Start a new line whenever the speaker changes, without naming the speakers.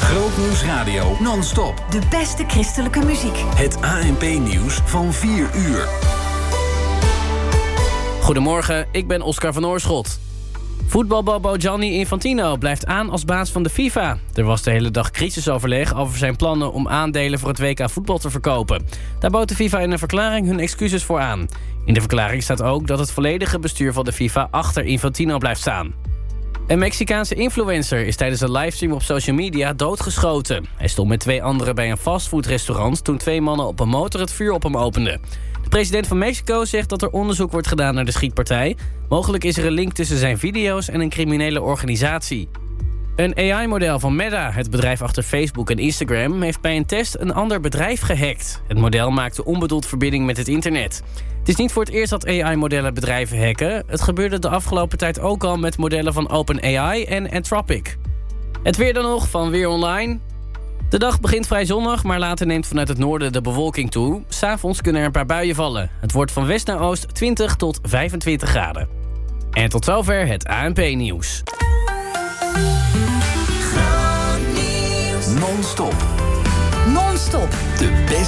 Grootnieuws Radio non-stop.
De beste christelijke muziek.
Het ANP-nieuws van 4 uur.
Goedemorgen, ik ben Oscar van Oorschot. Voetbalbobo Gianni Infantino blijft aan als baas van de FIFA. Er was de hele dag crisisoverleg over zijn plannen om aandelen voor het WK voetbal te verkopen. Daar bood de FIFA in een verklaring hun excuses voor aan. In de verklaring staat ook dat het volledige bestuur van de FIFA achter Infantino blijft staan. Een Mexicaanse influencer is tijdens een livestream op social media doodgeschoten. Hij stond met 2 anderen bij een fastfoodrestaurant toen 2 mannen op een motor het vuur op hem openden. De president van Mexico zegt dat er onderzoek wordt gedaan naar de schietpartij. Mogelijk is er een link tussen zijn video's en een criminele organisatie. Een AI-model van Meta, het bedrijf achter Facebook en Instagram, heeft bij een test een ander bedrijf gehackt. Het model maakte onbedoeld verbinding met het internet. Het is niet voor het eerst dat AI-modellen bedrijven hacken. Het gebeurde de afgelopen tijd ook al met modellen van OpenAI en Anthropic. Het weer dan nog van Weer Online. De dag begint vrij zonnig, maar later neemt vanuit het noorden de bewolking toe. 's Avonds kunnen er een paar buien vallen. Het wordt van west naar oost 20 tot 25 graden. En tot zover het ANP-nieuws.
Non-stop.
Non-stop.
De beste